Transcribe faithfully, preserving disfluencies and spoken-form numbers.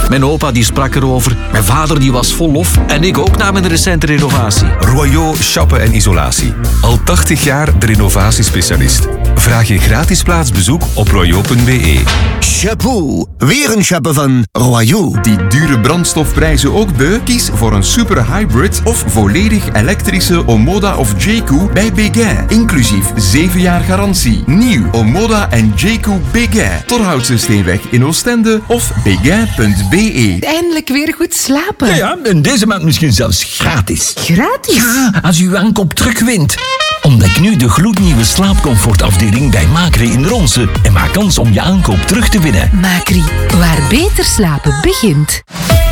Mijn opa die sprak erover, mijn vader die was vol lof en ik ook na mijn recente renovatie. Royaux Chappen en Isolatie. Al tachtig jaar de renovatiespecialist. Vraag je gratis plaatsbezoek op royaux punt b e. Chapeau, weer een chapeau van Royaux. Die dure brandstofprijzen ook beu? Kies voor een super hybrid of volledig elektrische Omoda of Jayco bij Béguin. Inclusief zeven jaar garantie. Nieuw Omoda en Jayco Béguin. Torhoutse Steenweg in Oostende of béguin punt b e. Eindelijk weer goed slapen. Ja, ja, en deze maand misschien zelfs gratis. Gratis? Ja, als u uw aankoop terugwint. Ontdek nu de gloednieuwe slaapcomfortafdeling bij Macri in Ronse en maak kans om je aankoop terug te winnen. Macri, waar beter slapen begint.